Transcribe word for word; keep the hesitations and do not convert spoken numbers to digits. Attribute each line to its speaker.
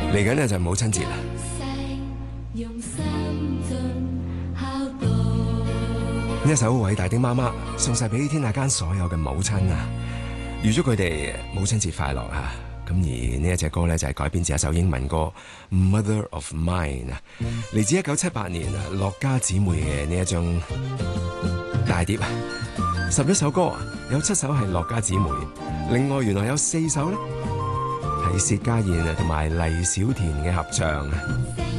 Speaker 1: 嚟緊呢就係母親節啦。呢一首偉大的媽媽送晒俾天下間所有嘅母親啊，預祝佢哋母親節快樂啊！咁而呢一隻歌呢，就係改編自一首英文歌《Mother of Mine》啊，嚟自一九七八年啊樂家姊妹嘅呢一張大碟啊，十一首歌有七首係樂家姊妹，另外原來有四首呢係薛家燕啊同埋黎小田嘅合唱啊。